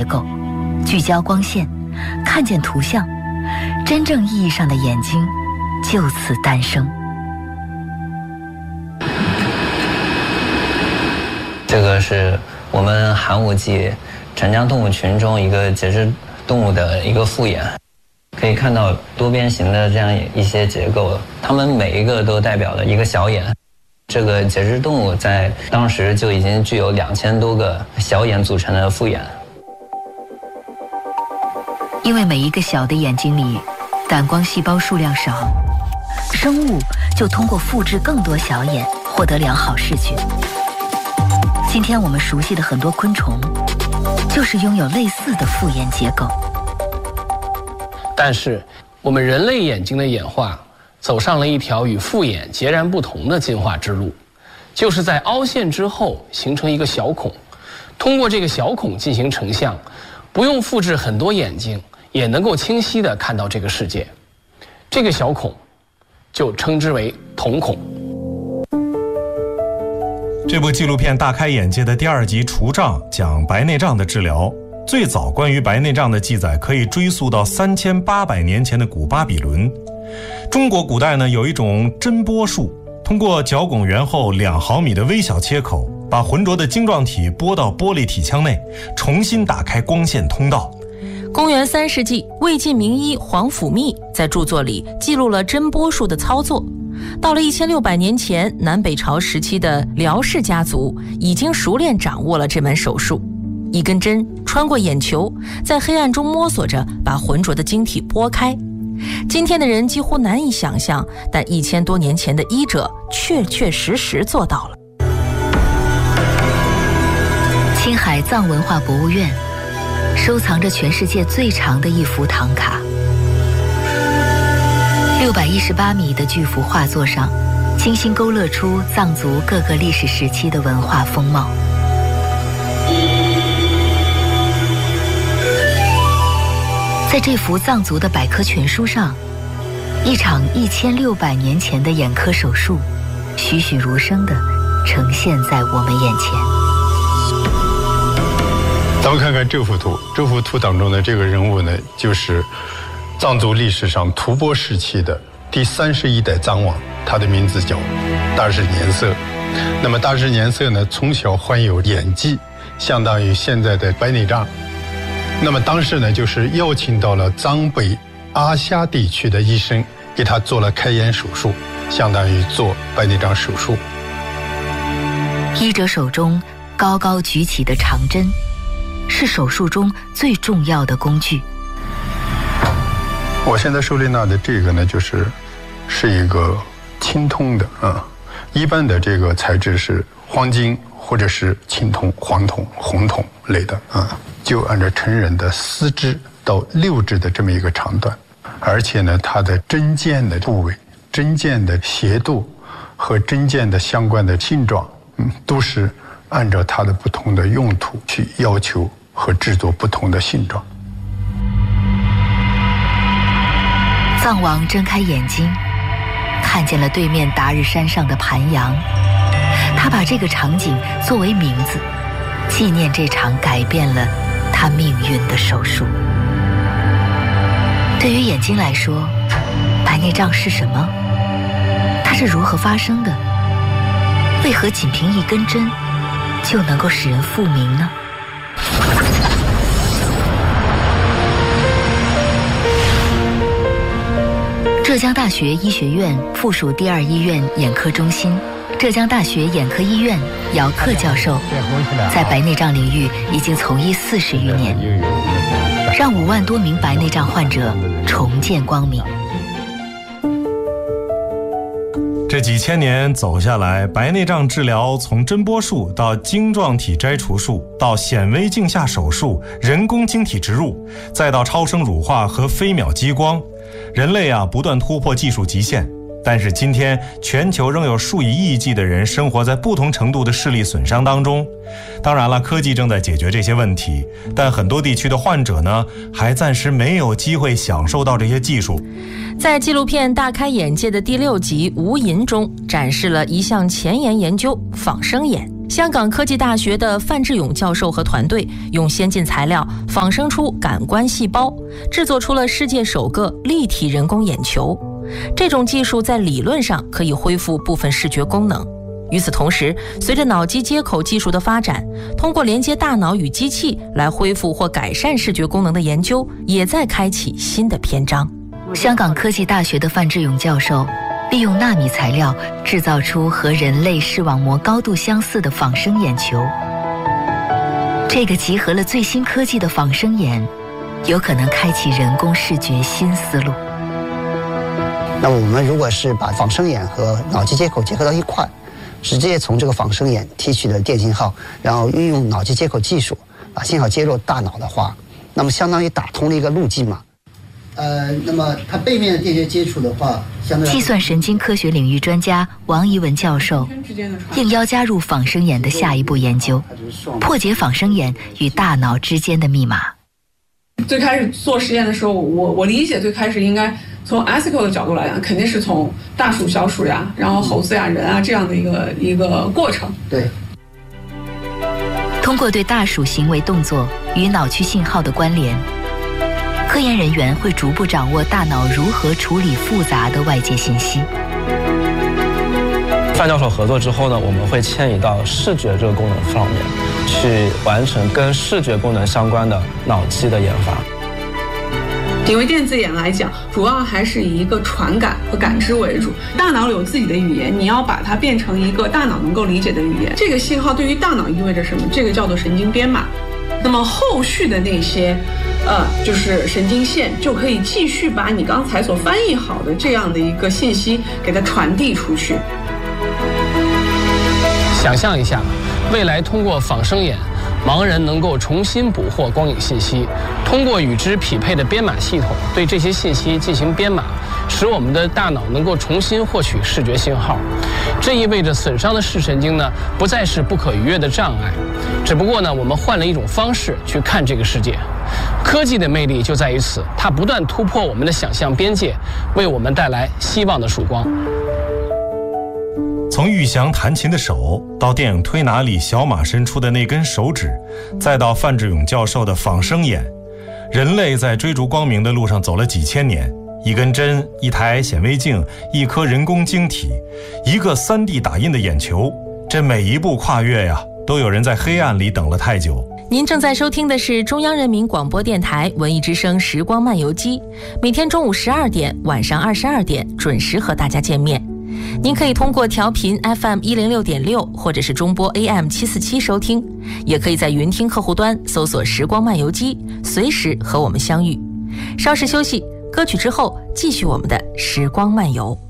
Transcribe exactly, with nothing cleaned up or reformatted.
构，聚焦光线，看见图像，真正意义上的眼睛就此诞生。 这个是我们寒武纪长江动物群中一个节肢动物的一个复眼，可以看到多边形的这样一些结构，它们每一个都代表了一个小眼。这个节肢动物在当时就已经具有两千多个小眼组成的复眼。 因为每一个小的眼睛里胆光细胞数量少，生物就通过复制更多小眼获得良好视觉。今天我们熟悉的很多昆虫就是拥有类似的复眼结构。 但是我们人类眼睛的演化走上了一条与复眼截然不同的进化之路，就是在凹陷之后形成一个小孔，通过这个小孔进行成像，不用复制很多眼睛也能够清晰地看到这个世界。这个小孔就称之为瞳孔。 这部纪录片大开眼界的第二集除障讲白内障的治疗，最早关于白内障的记载可以追溯到三千八百年前的古巴比伦。中国古代呢有一种针波术，通过角拱圆后两毫米的微小切口，把浑浊的晶状体拨到玻璃体腔内，重新打开光线通道。 公元三世纪，魏晋名医皇甫谧在著作里记录了针波术的操作。到了一千六百年前，南北朝时期的辽氏家族已经熟练掌握了这门手术。一根针穿过眼球，在黑暗中摸索着把浑浊的晶体拨开。今天的人几乎难以想象，但一千多年前的医者确确实实做到了。 青海藏文化博物院收藏着全世界最长的一幅唐卡，六百一十八米的巨幅画作上，精心勾勒出藏族各个历史时期的文化风貌。在这幅藏族的百科全书上，一场一千六百年前的眼科手术，栩栩如生地呈现在我们眼前。 咱们看看这幅图，这幅图当中的这个人物呢，就是藏族历史上吐蕃时期的第三十一代藏王，他的名字叫大日年色。那么大日年色呢，从小患有眼疾，相当于现在的白内障。那么当时呢，就是邀请到了藏北阿夏地区的医生，给他做了开眼手术，相当于做白内障手术。 医者手中高高举起的长针，是手术中最重要的工具。 我现在手里拿的这个呢，就是是一个青铜的啊，一般的这个材质是黄金或者是青铜、黄铜、红铜类的啊，就按照成人的四指到六指的这么一个长短，而且呢，它的针尖的部位、针尖的斜度和针尖的相关的形状，嗯，都是按照它的不同的用途去要求和制作不同的形状。 藏王睁开眼睛，看见了对面达日山上的盘羊，他把这个场景作为名字，纪念这场改变了他命运的手术。对于眼睛来说，白内障是什么？它是如何发生的？为何仅凭一根针就能够使人复明呢？浙江大学医学院附属第二医院眼科中心，浙江大学眼科医院姚克教授在白内障领域已经从医四十余年，让五万多名白内障患者重见光明。 这几千年走下来，白内障治疗从针波术到晶状体摘除术，到显微镜下手术、人工晶体植入，再到超声乳化和飞秒激光，人类啊不断突破技术极限。但是今天全球仍有数以亿计的人生活在不同程度的视力损伤当中。当然了，科技正在解决这些问题，但很多地区的患者呢，还暂时没有机会享受到这些技术。 在纪录片大开眼界的第六集《无垠》中，展示了一项前沿研究——仿生眼。 香港科技大学的范志勇教授和团队用先进材料仿生出感官细胞，制作出了世界首个立体人工眼球。这种技术在理论上可以恢复部分视觉功能。与此同时，随着脑机接口技术的发展，通过连接大脑与机器来恢复或改善视觉功能的研究也在开启新的篇章。 香港科技大学的范志勇教授利用纳米材料制造出和人类视网膜高度相似的仿生眼球。这个集合了最新科技的仿生眼，有可能开启人工视觉新思路。 那么我们如果是把仿生眼和脑机接口结合到一块，直接从这个仿生眼提取的电信号，然后运用脑机接口技术把信号接入大脑的话，那么相当于打通了一个路径嘛。呃，那么它背面的电学接触的话，相对计算神经科学领域专家王怡文教授应邀加入仿生眼的下一步研究，破解仿生眼与大脑之间的密码。 最开始做实验的时候，我我理解最开始应该从 A S I C O 的角度来讲，肯定是从大鼠、小鼠呀，然后猴子呀、人啊这样的一个一个过程。 对。 通过对大鼠行为动作与脑区信号的关联，科研人员会逐步掌握大脑如何处理复杂的外界信息。 范教授合作之后呢，我们会迁移到视觉这个功能上面，去完成跟视觉功能相关的脑机的研发。 因为电子眼来讲，主要还是以一个传感和感知为主。大脑有自己的语言，你要把它变成一个大脑能够理解的语言。这个信号对于大脑意味着什么？这个叫做神经编码。那么后续的那些，呃，就是神经线，就可以继续把你刚才所翻译好的这样的一个信息给它传递出去。 想象一下，未来通过仿生眼，盲人能够重新捕获光影信息，通过与之匹配的编码系统对这些信息进行编码，使我们的大脑能够重新获取视觉信号。这意味着损伤的视神经呢，不再是不可逾越的障碍，只不过呢，我们换了一种方式去看这个世界。科技的魅力就在于此，它不断突破我们的想象边界，为我们带来希望的曙光。 从玉祥弹琴的手，到电影《推拿》里小马伸出的那根手指，再到范志勇教授的仿生眼，人类在追逐光明的路上走了几千年。一根针，一台显微镜，一颗人工晶体，一个 三 D 打印的眼球，这每一步跨越呀，都有人在黑暗里等了太久。 您正在收听的是中央人民广播电台文艺之声时光漫游记，每天中午十二点，晚上二十二点准时和大家见面。您可以通过调频 F M 一零六点六，或者是中波 A M 七四七收听，也可以在云听客户端搜索时光漫游记，随时和我们相遇。稍事休息，歌曲之后继续我们的时光漫游。